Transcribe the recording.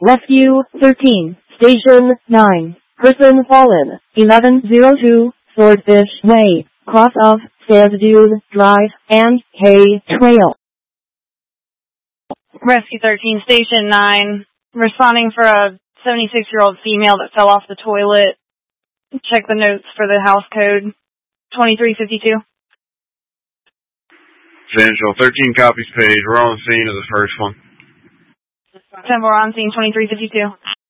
Rescue 13, Station 9, person fallen, 1102, Swordfish Way, cross of Sanddunes Drive and Hay Trail. Rescue 13, Station 9, responding for a 76-year-old female that fell off the toilet. Check the notes for the house code, 2352. Central, 13 copies page. We're on the scene of the first one. Temple on scene, 2352.